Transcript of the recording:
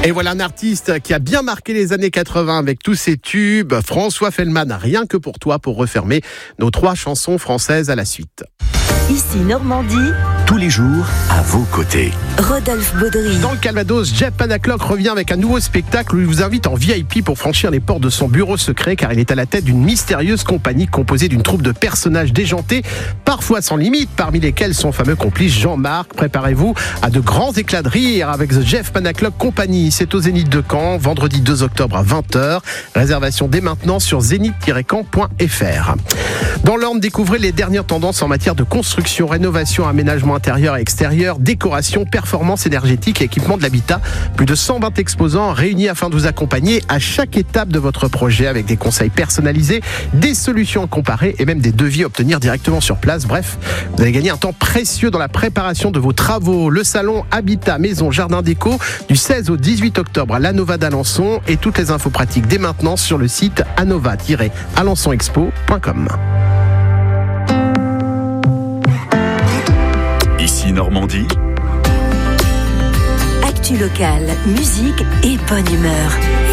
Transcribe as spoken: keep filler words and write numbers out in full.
Et voilà un artiste qui a bien marqué les années quatre-vingts avec tous ses tubes. François Fellman, rien que pour toi, pour refermer nos trois chansons françaises à la suite. Ici Normandie. Tous les jours, à vos côtés. Rodolphe Baudry. Dans le Calvados, Jeff Panaclock revient avec un nouveau spectacle où il vous invite en V I P pour franchir les portes de son bureau secret, car il est à la tête d'une mystérieuse compagnie composée d'une troupe de personnages déjantés, parfois sans limite, parmi lesquels son fameux complice Jean-Marc. Préparez-vous à de grands éclats de rire avec The Jeff Panaclock Company. C'est au Zénith de Caen, vendredi deux octobre à vingt heures. Réservation dès maintenant sur zénith tiret caen point f r. Dans l'Orne, découvrez les dernières tendances en matière de construction, rénovation, aménagement intérieur et extérieur, décoration, performance énergétique et équipement de l'habitat. Plus de cent vingt exposants réunis afin de vous accompagner à chaque étape de votre projet avec des conseils personnalisés, des solutions à comparer et même des devis à obtenir directement sur place. Bref, vous allez gagner un temps précieux dans la préparation de vos travaux. Le salon Habitat, Maison, Jardin Déco du seize au dix-huit octobre à l'Anova d'Alençon, et toutes les infos pratiques dès maintenant sur le site anova tiret alençon expo point com. Ici Normandie. Actu locale, musique et bonne humeur.